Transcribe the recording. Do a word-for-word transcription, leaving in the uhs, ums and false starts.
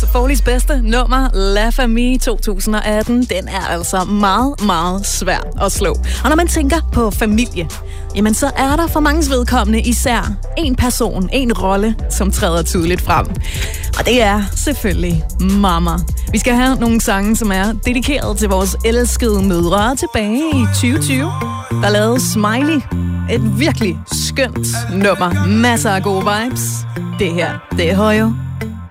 Foley's, Foley's bedste nummer, La Famille to tusind og atten, den er altså meget, meget svær at slå. Og når man tænker på familie, jamen så er der for manges vedkommende især en person, en rolle, som træder tydeligt frem. Og det er selvfølgelig mamma. Vi skal have nogle sange, som er dedikeret til vores elskede mødre. Tilbage i tyve tyve, der lavede Smiley et virkelig skønt nummer. Masser af gode vibes. Det her, det er Højo.